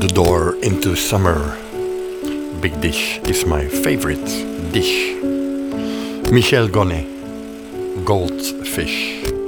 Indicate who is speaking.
Speaker 1: the door into summer. Big dish is my favorite dish. Michel Gonnet, Goldfish.